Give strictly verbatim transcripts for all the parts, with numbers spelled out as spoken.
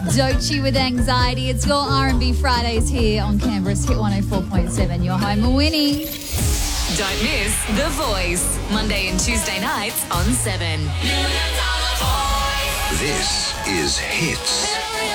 Dochi with Anxiety. It's your R and B Fridays here on Canberra's Hit one oh four point seven. You're home winning. Don't miss The Voice, Monday and Tuesday nights on seven. This is Hits.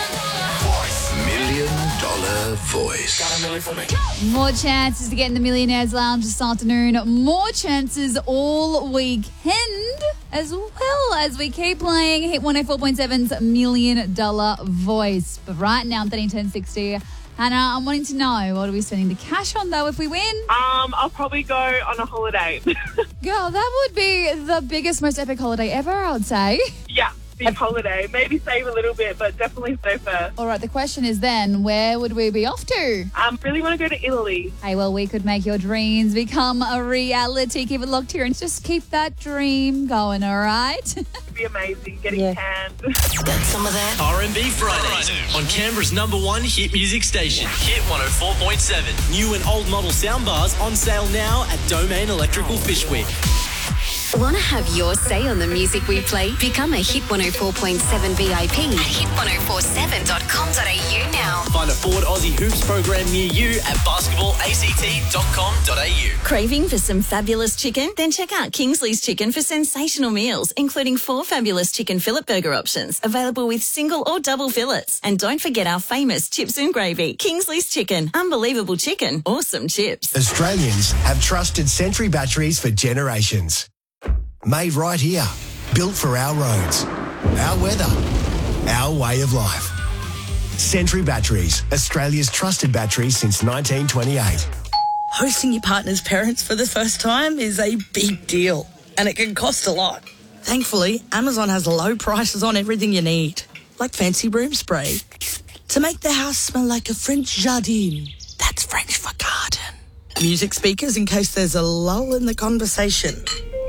Million Dollar Voice. Got a million for me. More chances to get in the Millionaires Lounge this afternoon. More chances all weekend, as well as we keep playing Hit one oh four point seven's Million Dollar Voice. But right now, I'm thirteen ten sixty. Hannah, I'm wanting to know, what are we spending the cash on, though, if we win? Um, I'll probably go on a holiday. Girl, that would be the biggest, most epic holiday ever, I would say. Yeah, big holiday. Maybe save a little bit, but definitely stay first. All right, the question is then, where would we be off to? I um, really want to go to Italy. Hey, well, we could make your dreams become a reality. Keep it locked here and just keep that dream going, all right? It'd be amazing, getting Yeah. tanned. Got some of that? R and B Fridays on Canberra's number one hit music station, Hit one oh four point seven. New and old model soundbars on sale now at Domain Electrical Fishwick. Want to have your say on the music we play? Become a Hit one oh four point seven V I P at hit one oh four seven dot com dot a u now. Find a Ford Aussie Hoops program near you at basketball a c t dot com dot a u. Craving for some fabulous chicken? Then check out Kingsley's Chicken for sensational meals, including four fabulous chicken fillet burger options, available with single or double fillets. And don't forget our famous chips and gravy. Kingsley's Chicken. Unbelievable chicken. Awesome chips. Australians have trusted Sentry batteries for generations. Made right here, built for our roads, our weather, our way of life. Sentry Batteries, Australia's trusted batteries since nineteen twenty-eight. Hosting your partner's parents for the first time is a big deal, and it can cost a lot. Thankfully, Amazon has low prices on everything you need, like fancy room spray, to make the house smell like a French jardin. That's French for garden. Music speakers in case there's a lull in the conversation.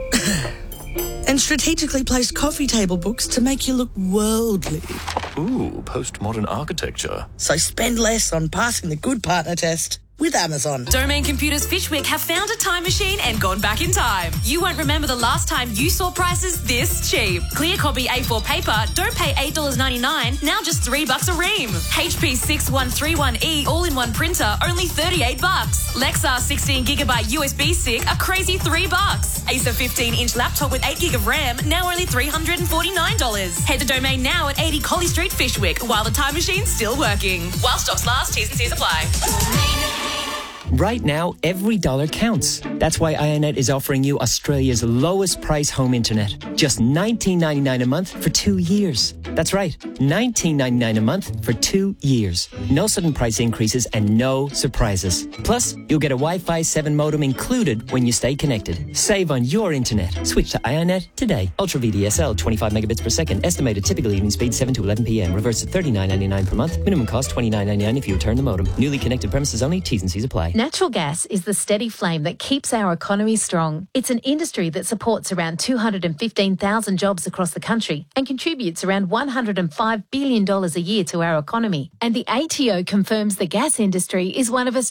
And strategically placed coffee table books to make you look worldly. Ooh, postmodern architecture. So spend less on passing the good partner test with Amazon. Domain Computers Fishwick have found a time machine and gone back in time. You won't remember the last time you saw prices this cheap. Clear copy A four paper, don't pay eight dollars ninety-nine, now just three bucks a ream. H P six one three one E all-in-one printer, only thirty-eight bucks. Lexar sixteen gigabyte U S B stick, a crazy three bucks. Acer fifteen inch laptop with eight gig of RAM, now only three hundred forty-nine dollars. Head to Domain now at eighty Collie Street, Fishwick, while the time machine's still working. While stocks last, T's and C's apply. Right now, every dollar counts. That's why iiNet is offering you Australia's lowest price home internet. Just nineteen ninety-nine a month for two years. That's right, nineteen ninety-nine a month for two years. No sudden price increases and no surprises. Plus, you'll get a Wi-Fi seven modem included when you stay connected. Save on your internet. Switch to iiNet today. Ultra V D S L, twenty-five megabits per second. Estimated typical evening speed seven to eleven p.m. Reverse to thirty-nine ninety-nine per month. Minimum cost twenty-nine ninety-nine if you return the modem. Newly connected premises only. T's and C's apply. Natural gas is the steady flame that keeps our economy strong. It's an industry that supports around two hundred fifteen thousand jobs across the country and contributes around one hundred five billion dollars a year to our economy. And the A T O confirms the gas industry is one of Australia's